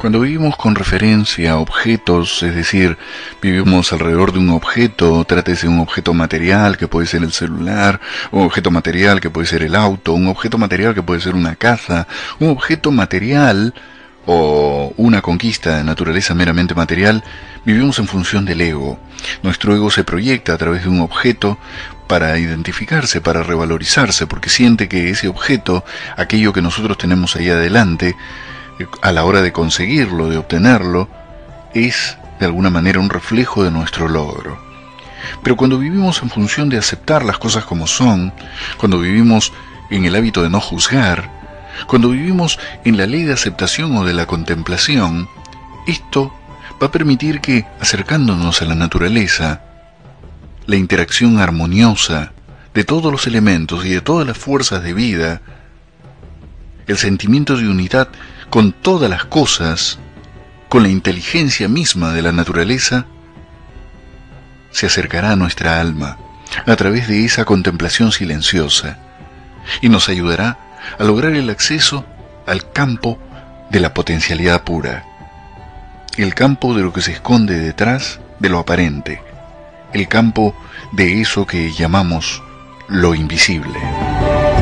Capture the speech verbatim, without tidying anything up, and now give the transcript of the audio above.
Cuando vivimos con referencia a objetos, es decir, vivimos alrededor de un objeto, trátese de un objeto material que puede ser el celular, un objeto material que puede ser el auto, un objeto material que puede ser una casa, un objeto material o una conquista de naturaleza meramente material, vivimos en función del ego. Nuestro ego se proyecta a través de un objeto para identificarse, para revalorizarse, porque siente que ese objeto, aquello que nosotros tenemos ahí adelante, a la hora de conseguirlo, de obtenerlo, es de alguna manera un reflejo de nuestro logro. Pero cuando vivimos en función de aceptar las cosas como son, cuando vivimos en el hábito de no juzgar, cuando vivimos en la ley de aceptación o de la contemplación, esto va a permitir que, acercándonos a la naturaleza, la interacción armoniosa de todos los elementos y de todas las fuerzas de vida, el sentimiento de unidad con todas las cosas, con la inteligencia misma de la naturaleza, se acercará a nuestra alma a través de esa contemplación silenciosa y nos ayudará a lograr el acceso al campo de la potencialidad pura, el campo de lo que se esconde detrás de lo aparente, el campo de eso que llamamos lo invisible.